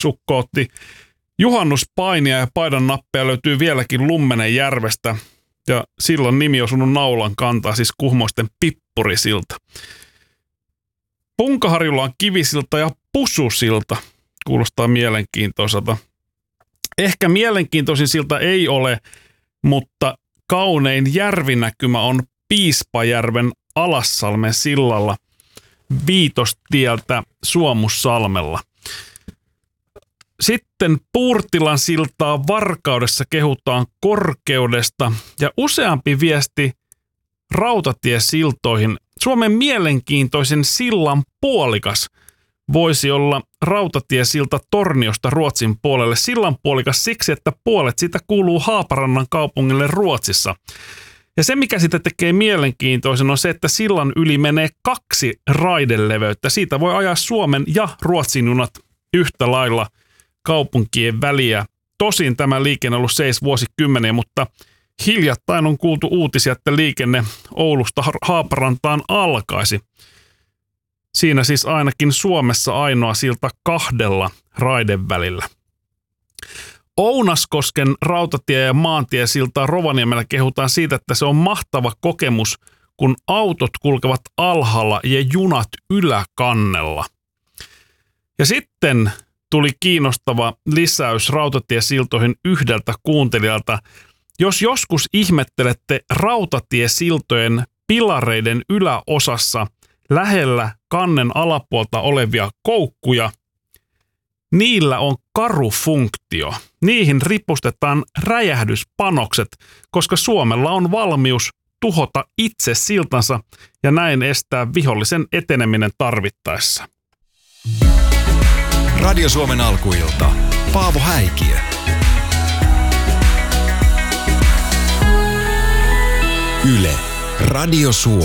Sukko otti juhannuspainia ja paidan nappeja löytyy vieläkin Lummenenjärvestä. Ja silloin nimi osunut naulan kantaa, siis kuhmoisten Pippurisilta. Punkaharjulla on Kivisilta ja Pususilta. Kuulostaa mielenkiintoiselta. Ehkä mielenkiintoisin silta ei ole, mutta kaunein järvinäkymä on Piispajärven Alassalmen sillalla Viitostieltä Suomussalmella. Sitten Puurtilan siltaa Varkaudessa kehutaan korkeudesta ja useampi viesti rautatiesiltoihin. Suomen mielenkiintoisin sillan puolikas voisi olla rautatiesilta Torniosta Ruotsin puolelle. Sillan puolikas siksi, että puolet siitä kuuluu Haaparannan kaupungille Ruotsissa. Ja se, mikä sitä tekee mielenkiintoisen, on se, että sillan yli menee 2 raideleveyttä. Siitä voi ajaa Suomen ja Ruotsin junat yhtä lailla kaupunkien väliä. Tosin tämä liikenne on ollut seis vuosikymmeniä, mutta hiljattain on kuultu uutisia, että liikenne Oulusta Haaparantaan alkaisi. Siinä siis ainakin Suomessa ainoa silta 2 raidevälillä. Ounaskosken rautatie- ja maantiesiltaa Rovaniemellä kehutaan siitä, että se on mahtava kokemus, kun autot kulkevat alhaalla ja junat yläkannella. Ja sitten tuli kiinnostava lisäys rautatiesiltoihin yhdeltä kuuntelijalta. Jos joskus ihmettelette rautatiesiltojen pilareiden yläosassa lähellä kannen alapuolta olevia koukkuja, niillä on karufunktio. Niihin ripustetaan räjähdyspanokset, koska Suomella on valmius tuhota itse siltansa ja näin estää vihollisen eteneminen tarvittaessa. Radio Suomen alkuilta. Paavo Häikiö. Yle. Radio Suomi.